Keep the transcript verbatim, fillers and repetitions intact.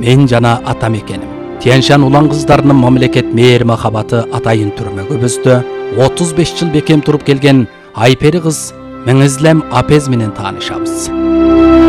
мен жана атам экеним. Тянь-Шань улан кыздарынын мамлекет мээр махабаты атайын түрмөгө бөздү. отуз беш жыл бекем туруп келген Айпери кыз Меңизлем апез менен таанышабыз.